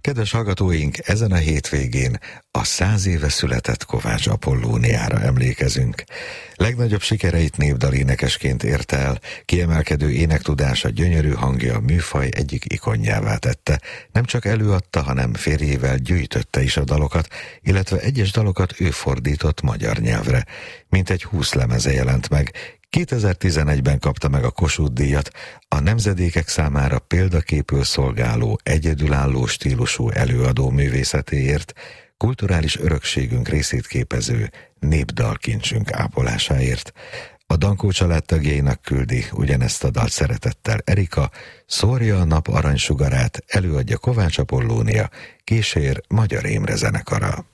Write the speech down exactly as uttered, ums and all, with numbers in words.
Kedves hallgatóink, ezen a hétvégén a száz éve született Kovács Apollóniára emlékezünk. Legnagyobb sikereit népdalénekesként érte el, kiemelkedő énektudása, gyönyörű hangja a műfaj egyik ikonjává tette. Nem csak előadta, hanem férjével gyűjtötte is a dalokat, illetve egyes dalokat ő fordított magyar nyelvre. Mintegy húsz lemeze jelent meg. kétezer-tizenegyben kapta meg a Kossuth-díjat, a nemzedékek számára példaképül szolgáló, egyedülálló stílusú előadó művészetéért, kulturális örökségünk részét képező népdalkincsünk ápolásáért. A Dankó család tagjainak küldi ugyanezt a dalt szeretettel Erika, szórja a nap aranysugarát, előadja Kovács Apollónia, kísér Magyar Émre zenekara.